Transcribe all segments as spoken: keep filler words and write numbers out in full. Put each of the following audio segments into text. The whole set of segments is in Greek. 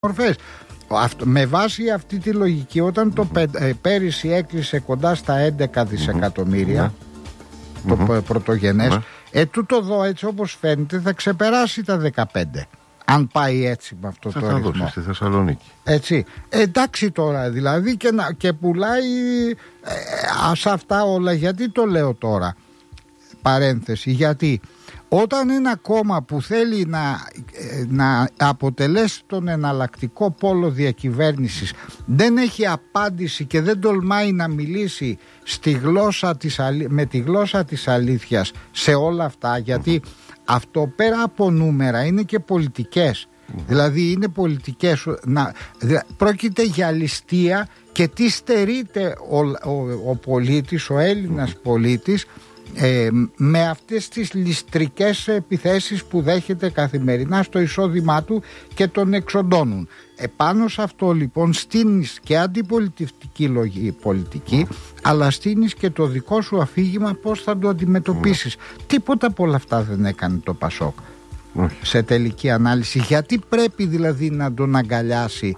μορφές. Αυτό, με βάση αυτή τη λογική, όταν το πε, ε, πέρυσι έκλεισε κοντά στα έντεκα δισεκατομμύρια mm-hmm. το mm-hmm. πρωτογενές, mm-hmm. ε, τούτο εδώ έτσι όπως φαίνεται θα ξεπεράσει τα δεκαπέντε. Αν πάει έτσι με αυτό θα το θα ρυθμό. δώσει στη Θεσσαλονίκη. Έτσι. Ε, εντάξει τώρα δηλαδή και, να, και πουλάει ε, σε αυτά όλα. Γιατί το λέω τώρα, παρένθεση, γιατί όταν ένα κόμμα που θέλει να, να αποτελέσει τον εναλλακτικό πόλο διακυβέρνησης δεν έχει απάντηση και δεν τολμάει να μιλήσει στη γλώσσα της, με τη γλώσσα της αλήθειας σε όλα αυτά, γιατί αυτό πέρα από νούμερα είναι και πολιτικές. Δηλαδή είναι πολιτικές, να, πρόκειται για ληστεία και τι στερείται ο, ο, ο πολίτης, ο Έλληνας πολίτης, Ε, με αυτές τις ληστρικές επιθέσεις που δέχεται καθημερινά στο εισόδημά του και τον εξοντώνουν. Επάνω σε αυτό λοιπόν στείνεις και αντιπολιτευτική λογική πολιτική, mm. αλλά στείνεις και το δικό σου αφήγημα πώς θα το αντιμετωπίσεις. Mm. Τίποτα από όλα αυτά δεν έκανε το Πασόκ mm. σε τελική ανάλυση. Γιατί πρέπει δηλαδή να τον αγκαλιάσει,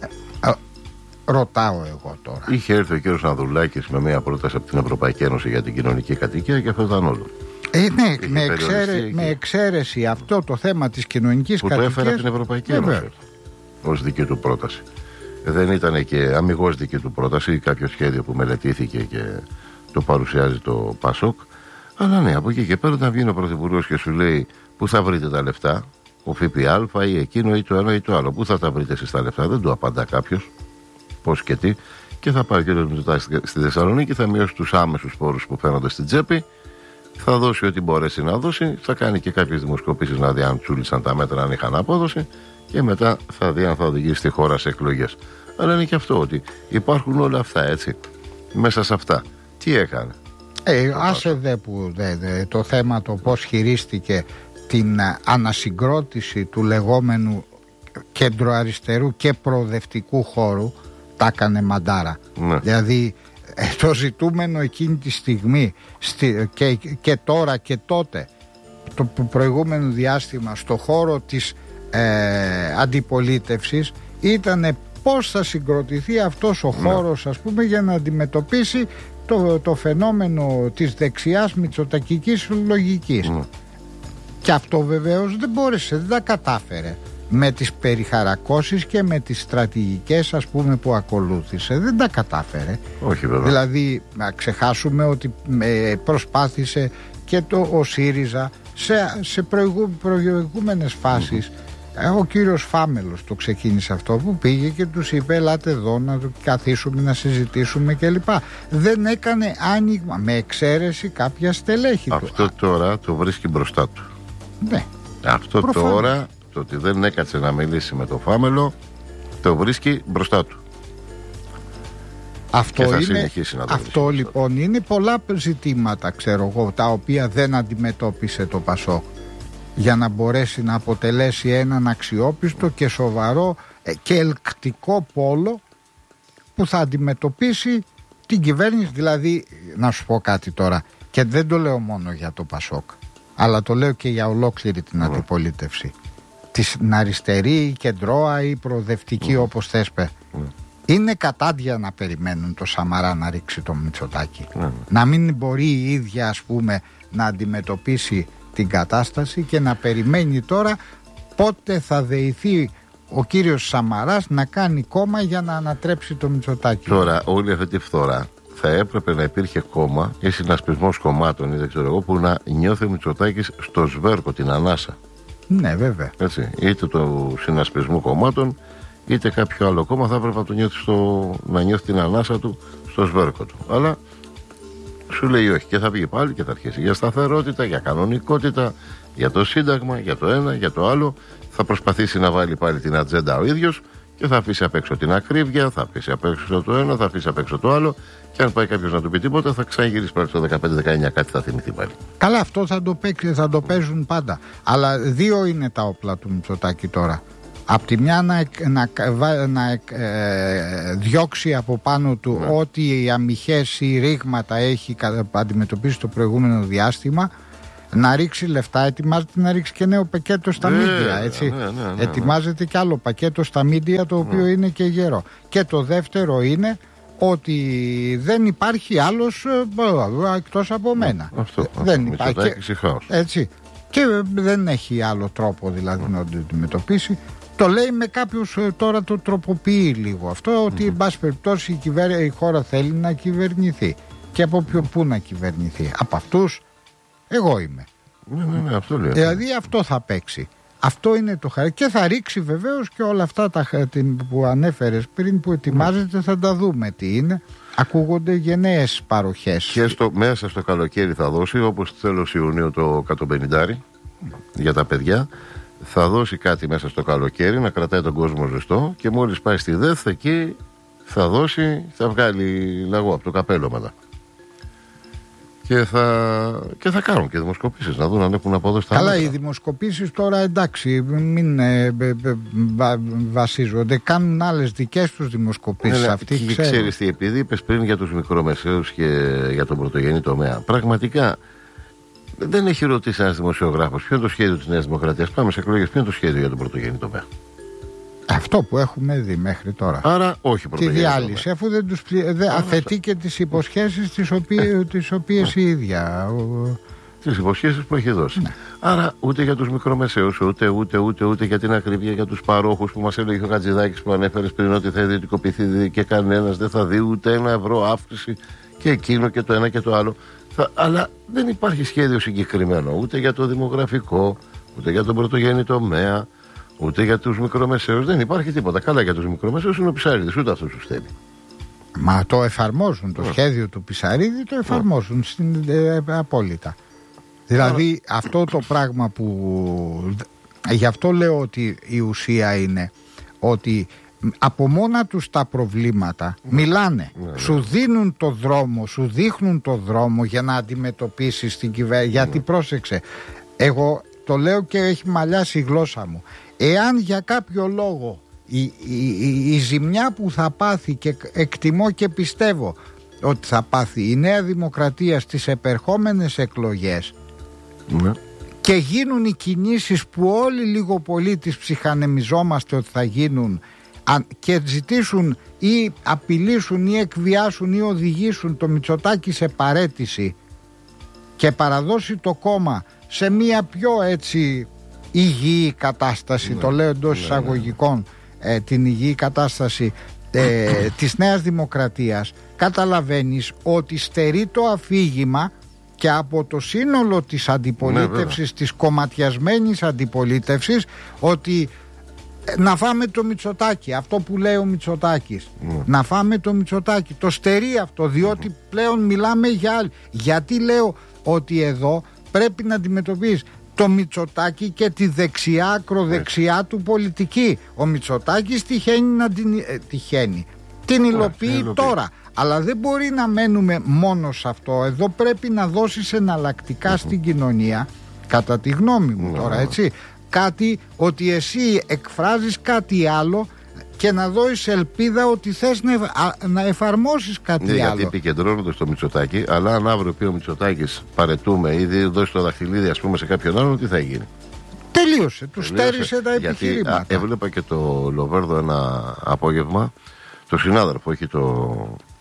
ρωτάω εγώ τώρα. Είχε έρθει ο κύριος Ανδρουλάκης με μια πρόταση από την Ευρωπαϊκή Ένωση για την κοινωνική κατοικία και αυτό ήταν όλο. Ε, ναι, με, εξαίρε, με εξαίρεση αυτό το θέμα της κοινωνικής κατοικίας που το έφερε από την Ευρωπαϊκή Ένωση ως δική του πρόταση. Δεν ήταν και αμιγώς δική του πρόταση, κάποιο σχέδιο που μελετήθηκε και το παρουσιάζει το Πασόκ. Αλλά ναι, από εκεί και πέρα να βγει ο Πρωθυπουργός και σου λέει πού θα βρείτε τα λεφτά, ο ΦΠΑ ή εκείνο ή το ένα ή το άλλο. Πού θα τα βρείτε εσείς τα λεφτά, δεν του απαντά κάποιος. Πώς και τι, και θα πάρει ο κ. Μητσοτάκης στη Θεσσαλονίκη, θα μειώσει τους άμεσους πόρους που φαίνονται στην τσέπη, θα δώσει ό,τι μπορέσει να δώσει, θα κάνει και κάποιες δημοσκοπήσεις να δει αν τσούλησαν τα μέτρα, αν είχαν απόδοση, και μετά θα δει αν θα οδηγήσει τη χώρα σε εκλογές. Αλλά είναι και αυτό, ότι υπάρχουν όλα αυτά, έτσι. Μέσα σε αυτά, τι έκανε. Ε, άσε δε που δε, δε, το θέμα το πώς χειρίστηκε την ανασυγκρότηση του λεγόμενου κεντροαριστερού και προοδευτικού χώρου, τα έκανε μαντάρα. Ναι. Δηλαδή ε, το ζητούμενο εκείνη τη στιγμή στη, και, και τώρα και τότε, το προηγούμενο διάστημα, στο χώρο της ε, αντιπολίτευσης ήταν πώς θα συγκροτηθεί αυτός ο ναι. χώρος, ας πούμε, για να αντιμετωπίσει το, το φαινόμενο της δεξιάς μητσοτακικής λογικής. Ναι. Και αυτό βεβαίως δεν μπόρεσε, δεν τα κατάφερε με τις περιχαρακώσεις και με τις στρατηγικές, ας πούμε, που ακολούθησε. Δεν τα κατάφερε. Όχι βέβαια. Δηλαδή να ξεχάσουμε ότι ε, προσπάθησε και το ο ΣΥΡΙΖΑ σε, σε προηγού, προηγούμενες φάσεις. Mm-hmm. Ο κύριος Φάμελος το ξεκίνησε αυτό, που πήγε και τους είπε ελάτε εδώ να καθίσουμε να συζητήσουμε κλπ. Δεν έκανε άνοιγμα, με εξαίρεση κάποια στελέχη. Αυτό του. Τώρα το βρίσκει μπροστά του. Ναι. Αυτό προφανώς. Τώρα το ότι δεν έκατσε να μιλήσει με τον Φάμελο το βρίσκει μπροστά του. Αυτό, και θα είναι, να το αυτό λοιπόν είναι πολλά ζητήματα, ξέρω εγώ, τα οποία δεν αντιμετώπισε το Πασόκ για να μπορέσει να αποτελέσει έναν αξιόπιστο και σοβαρό και ελκτικό πόλο που θα αντιμετωπίσει την κυβέρνηση. Δηλαδή, να σου πω κάτι τώρα, και δεν το λέω μόνο για το Πασόκ, αλλά το λέω και για ολόκληρη την mm. αντιπολίτευση, την αριστερή, κεντρώα ή προοδευτική, mm. όπως θες πε. Mm. Είναι κατάντια να περιμένουν το Σαμαρά να ρίξει το Μητσοτάκη. Mm. Να μην μπορεί η ίδια, ας πούμε, να αντιμετωπίσει την κατάσταση και να περιμένει τώρα πότε θα δεηθεί ο κύριος Σαμαράς να κάνει κόμμα για να ανατρέψει το Μητσοτάκη. Τώρα όλη αυτή τη φθορά θα έπρεπε να υπήρχε κόμμα ή συνασπισμός κομμάτων ή δεν ξέρω εγώ, που να νιώθει ο Μητσοτάκης στο σβέρκο, την ανάσα. Ναι, βέβαια. Έτσι, είτε του συνασπισμού κομμάτων είτε κάποιο άλλο κόμμα θα έπρεπε να, το νιώθει στο, να νιώθει την ανάσα του στο σβέρκο του. Αλλά σου λέει όχι και θα βγει πάλι και θα αρχίσει για σταθερότητα, για κανονικότητα, για το Σύνταγμα, για το ένα, για το άλλο. Θα προσπαθήσει να βάλει πάλι την ατζέντα ο ίδιος και θα αφήσει απ' έξω την ακρίβεια, θα αφήσει απ' έξω το ένα, θα αφήσει απ' έξω το άλλο. Και αν πάει κάποιος να του πει τίποτα, θα ξαναγυρίσει πάλι το δεκαπέντε δεκαεννιά, κάτι θα θυμηθεί πάλι. Καλά, αυτό θα το, παίξει, θα το παίζουν πάντα. Αλλά δύο είναι τα όπλα του Μητσοτάκη τώρα. Απ' τη μια να, να, να ε, διώξει από πάνω του ναι. ό,τι οι αμυχές ή ρήγματα έχει αντιμετωπίσει το προηγούμενο διάστημα, να ρίξει λεφτά, ετοιμάζεται να ρίξει και νέο πακέτο στα μίντια, έτσι. Ναι, ναι, ναι, ναι. Ετοιμάζεται και άλλο πακέτο στα μίντια, το οποίο ναι. είναι και γερό. Και το δεύτερο είναι ότι δεν υπάρχει άλλος εκτός από μένα. Αυτό, δεν αυτό, υπάρχει. Έτσι. Και δεν έχει άλλο τρόπο δηλαδή mm. να το αντιμετωπίσει. Το λέει με κάποιους, τώρα το τροποποιεί λίγο αυτό, ότι mm. εν πάση περιπτώσει η, κυβέρ... η χώρα θέλει να κυβερνηθεί. Και από ποιο πού να κυβερνηθεί? Από αυτούς εγώ είμαι. Ναι, ναι, ναι, αυτό λέει. Δηλαδή αυτό θα παίξει. Αυτό είναι το χαρακτήρα. Και θα ρίξει βεβαίως και όλα αυτά τα που ανέφερες πριν, που ετοιμάζεται, mm. θα τα δούμε τι είναι. Ακούγονται γενναίες παροχές. Και στο, μέσα στο καλοκαίρι θα δώσει, όπως τέλος Ιουνίου, το εκατοπενήντα για τα παιδιά. Θα δώσει κάτι μέσα στο καλοκαίρι να κρατάει τον κόσμο ζεστό, και μόλις πάει στη ΔΕΘ εκεί θα δώσει, θα βγάλει λαγό από το καπέλο μετά. Και θα, και θα κάνουν και δημοσκοπήσεις να δουν αν έχουν απόδοση. Καλά, οι δημοσκοπήσεις τώρα εντάξει, μην ε, ε, ε, βα, βασίζονται. Κάνουν άλλες δικές τους δημοσκοπήσεις. Ναι, αυτοί και ξέρουν. Ξέρεις τι, επειδή είπες πριν για τους μικρομεσαίους και για τον πρωτογενή τομέα, πραγματικά δεν έχει ρωτήσει ένας δημοσιογράφος ποιο είναι το σχέδιο της Νέας Δημοκρατίας. Πάμε σε εκλογές, ποιο είναι το σχέδιο για τον πρωτογενή τομέα? Αυτό που έχουμε δει μέχρι τώρα. Άρα όχι πρωτογενή. Τη διάλυση, αφού δεν τους πλη... δε... αθετεί και τις υποσχέσεις τις, οποίες, τις οποίες η ίδια. Τις υποσχέσεις που έχει δώσει. Ναι. Άρα ούτε για τους μικρομεσαίους, ούτε, ούτε, ούτε, ούτε για την ακρίβεια, για τους παρόχους που μας έλεγε ο Χατζηδάκης που ανέφερες πριν, ότι θα ιδιωτικοποιηθεί και κανένας δεν θα δει ούτε ένα ευρώ αύξηση, και εκείνο και το ένα και το άλλο. Θα... Αλλά δεν υπάρχει σχέδιο συγκεκριμένο ούτε για το δημογραφικό, ούτε για τον πρωτογενή τομέα, ούτε για τους μικρομεσαίους. Δεν υπάρχει τίποτα. Καλά, για τους μικρομεσαίους είναι ο Πισαρίδης, ούτε αυτό τους θέλει. Μα το εφαρμόζουν. Το yeah. σχέδιο του Πισαρίδη το εφαρμόζουν yeah. στην, ε, απόλυτα. Δηλαδή yeah. αυτό το πράγμα που. Γι' αυτό λέω ότι η ουσία είναι ότι από μόνα τους τα προβλήματα yeah. μιλάνε. Yeah. Σου δίνουν το δρόμο, σου δείχνουν το δρόμο για να αντιμετωπίσεις την κυβέρνηση. Yeah. Γιατί πρόσεξε, εγώ το λέω και έχει μαλλιάσει η γλώσσα μου. Εάν για κάποιο λόγο η, η, η, η ζημιά που θα πάθει, και εκτιμώ και πιστεύω ότι θα πάθει η Νέα Δημοκρατία στις επερχόμενες εκλογές, ναι. και γίνουν οι κινήσεις που όλοι λίγο πολύ τις ψυχανεμιζόμαστε ότι θα γίνουν, και ζητήσουν ή απειλήσουν ή εκβιάσουν ή οδηγήσουν το Μητσοτάκη σε παραίτηση και παραδώσει το κόμμα σε μια πιο έτσι υγιή κατάσταση, ναι, το λέω εντός ναι, εισαγωγικών, ναι. ε, την υγιή κατάσταση ε, της Νέας Δημοκρατίας, καταλαβαίνεις ότι στερεί το αφήγημα και από το σύνολο της αντιπολίτευσης, ναι, της κομματιασμένης αντιπολίτευσης, ότι να φάμε το Μητσοτάκη, αυτό που λέει ο Μητσοτάκης, mm. να φάμε το Μητσοτάκη, το στερεί αυτό, διότι mm. πλέον μιλάμε για άλλη. Γιατί λέω ότι εδώ πρέπει να αντιμετωπίσεις το Μητσοτάκη και τη δεξιά, ακροδεξιά mm. του πολιτική. Ο Μητσοτάκης τυχαίνει να την, ε, τυχαίνει. την υλοποιεί mm. τώρα, αλλά δεν μπορεί να μένουμε μόνο σε αυτό. Εδώ πρέπει να δώσεις εναλλακτικά mm. στην κοινωνία, κατά τη γνώμη μου mm. τώρα, έτσι, κάτι, ότι εσύ εκφράζεις κάτι άλλο και να δώσεις ελπίδα ότι θες να, α, να εφαρμόσεις κάτι ναι, άλλο. Γιατί επικεντρώνονται στο Μητσοτάκη, αλλά αν αύριο πει ο Μητσοτάκης παρετούμε ή δώσει το δαχτυλίδι, ας πούμε, σε κάποιον άλλον, τι θα γίνει? Τελείωσε, του στέρισε τα επιχειρήματα. Γιατί, α, έβλεπα και το Λοβέρδο ένα απόγευμα, το συνάδελφο, όχι το...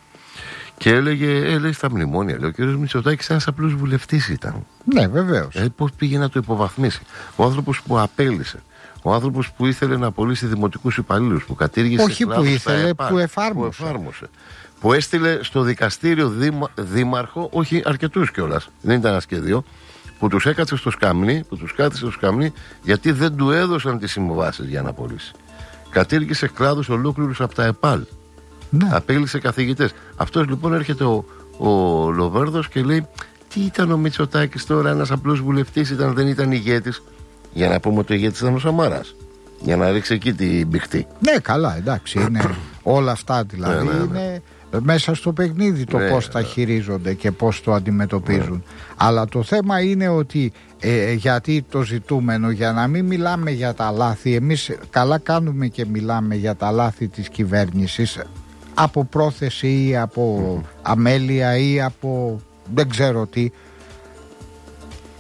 Και έλεγε, έλεγε στα μνημόνια, λέει, ο κ. Μητσοτάκης ένας απλός βουλευτής ήταν. Ναι, βεβαίως. Ε, πώς πήγε να το υποβαθμίσει? Ο άνθρωπος που απέλησε, ο άνθρωπος που ήθελε να απολύσει δημοτικούς υπαλλήλους, που κατήργησε. Όχι που ήθελε, ΕΠΑ, που, εφάρμοσε. που εφάρμοσε. Που έστειλε στο δικαστήριο δήμα, δήμαρχο, όχι αρκετούς κιόλας, δεν ήταν ένα και δύο, που τους έκατσε στο σκαμνί, που τους κάθισε στο σκαμνί, γιατί δεν του έδωσαν τις συμβάσεις για να απολύσει. Κατήργησε κλάδους ολόκληρους από τα ΕΠΑΛ. Ναι. Απέλησε καθηγητές. Αυτός λοιπόν έρχεται ο, ο Λοβέρδος και λέει, τι ήταν ο Μητσοτάκης τώρα, ένας απλός βουλευτής ήταν, δεν ήταν ηγέτης? Για να πούμε ότι ο ηγέτης ήταν ο Σαμαράς, για να ρίξει εκεί την μπιχτή. Ναι, καλά, εντάξει, είναι όλα αυτά δηλαδή, ναι, ναι, ναι. είναι μέσα στο παιχνίδι το ναι, πώς ναι. τα χειρίζονται και πώς το αντιμετωπίζουν. Ναι. Αλλά το θέμα είναι ότι ε, γιατί το ζητούμενο, για να μην μιλάμε για τα λάθη, εμείς καλά κάνουμε και μιλάμε για τα λάθη της κυβέρνησης, από πρόθεση ή από mm. αμέλεια ή από δεν ξέρω τι.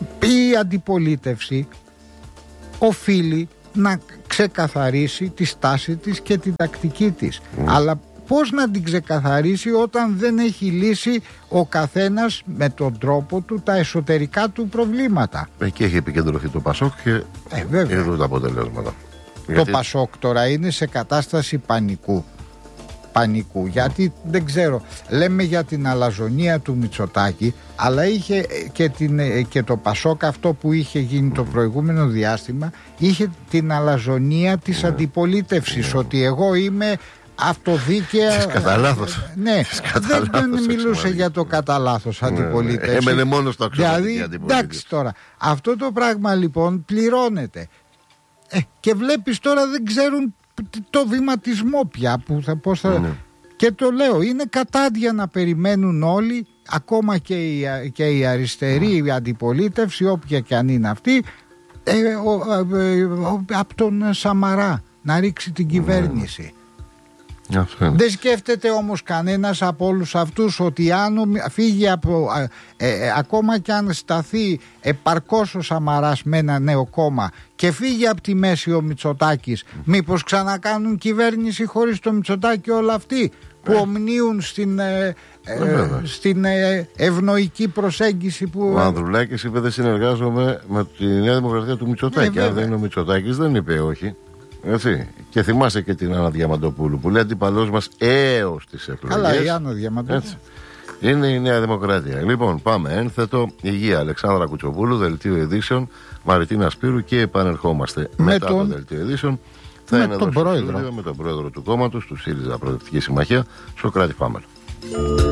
η αντιπολίτευση οφείλει να ξεκαθαρίσει τη στάση της και την τακτική της. Mm. Αλλά πώς να την ξεκαθαρίσει όταν δεν έχει λύσει ο καθένας με τον τρόπο του τα εσωτερικά του προβλήματα? Εκεί έχει επικεντρωθεί το Πασόκ και ε, εδώ τα αποτελέσματα. Το Γιατί... Πασόκ τώρα είναι σε κατάσταση πανικού. Πανικού, γιατί δεν ξέρω, λέμε για την αλαζονία του Μητσοτάκη, αλλά είχε και, την, και το Πασόκ αυτό που είχε γίνει το προηγούμενο διάστημα, είχε την αλαζονία της αντιπολίτευσης, ότι εγώ είμαι αυτοδίκαια. Κατά λάθος. Ναι, δεν, δεν μιλούσε για το κατά λάθος αντιπολίτευση. Έμενε μόνο στο αξιωματική δηλαδή, αντιπολίτευση. εντάξει τώρα, αυτό το πράγμα λοιπόν πληρώνεται. Ε, και βλέπεις τώρα δεν ξέρουν το βηματισμό πια που θα, πώς θα... Ναι. Και το λέω, είναι κατάντια να περιμένουν όλοι, ακόμα και η, και η αριστερή η αντιπολίτευση, όποια και αν είναι αυτή, ε, ε, ε, από τον Σαμαρά να ρίξει την κυβέρνηση. Ναι. Δεν σκέφτεται όμως κανένας από όλους αυτούς ότι αν φύγει από ε, ε, ακόμα και αν σταθεί επαρκώς ο Σαμαράς με ένα νέο κόμμα και φύγει από τη μέση ο Μητσοτάκης, μήπως ξανακάνουν κυβέρνηση χωρίς το Μητσοτάκη όλα αυτοί που ομνίουν στην, ε, ε, στην ε, ευνοϊκή προσέγγιση που... Ο Ανδρουλάκης είπε δεν συνεργάζομαι με τη Νέα Δημοκρατία του Μητσοτάκη. Ε, αν δεν είναι ο Μητσοτάκης δεν είπε όχι. Έτσι. Και θυμάσαι και την Άννα Διαμαντοπούλου που λέει αντιπαλός μας έως τις εκλογές. Καλά, η Άννα Διαμαντοπούλου. Είναι η Νέα Δημοκρατία. Λοιπόν, πάμε. Ένθετο υγεία. Αλεξάνδρα Κουτσοπούλου, δελτίο ειδήσεων. Μαριτίνα Σπύρου και επανερχόμαστε με μετά τον... το δελτίο ειδήσεων. Θα με είναι τον εδώ πρόεδρο. Στούδιο, με τον πρόεδρο του κόμματος, του ΣΥΡΙΖΑ Προοδευτική Συμμαχία, Σωκράτη Φάμελο.